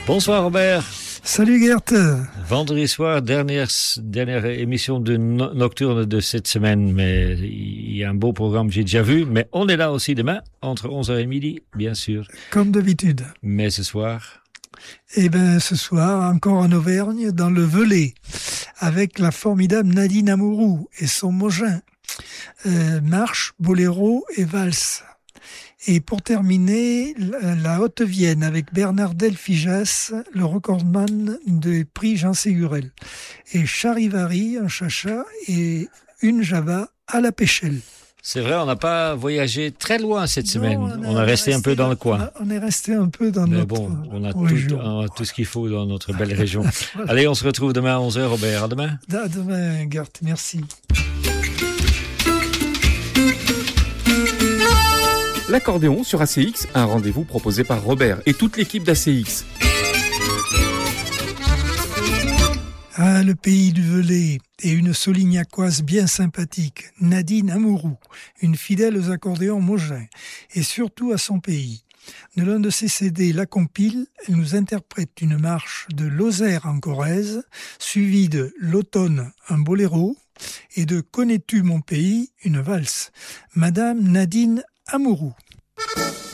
Bonsoir Robert. Salut Gert. Vendredi soir, dernière émission de nocturne de cette semaine, mais il y a un beau programme, j'ai déjà vu, mais on est là aussi demain, entre 11h et midi, bien sûr. Comme d'habitude. Mais ce soir... ce soir, encore en Auvergne, dans le Velay, avec la formidable Nadine Amouroux et son Mogin. Marche, boléro et valse. Et pour terminer, la Haute-Vienne avec Bernard Delfijas, le recordman des prix Jean Ségurel. Et Charivari, un chacha, et une java à la Péchelle. C'est vrai, on n'a pas voyagé très loin cette semaine. On est resté un peu dans le coin. On est resté un peu dans notre région. Mais bon, on a tout ce qu'il faut dans notre belle région. Voilà. Allez, on se retrouve demain à 11h, Robert. À demain. À demain, Gert. Merci. L'accordéon sur ACX, un rendez-vous proposé par Robert et toute l'équipe d'ACX. Ah, le pays du Velay et une Solignacoise bien sympathique, Nadine Amouroux, une fidèle aux accordéons Mogin, et surtout à son pays. De l'un de ses CD, La Compile, elle nous interprète une marche de Lozère en Corrèze, suivie de L'Automne, un boléro, et de Connais-tu mon pays, une valse. Madame Nadine Amouroux.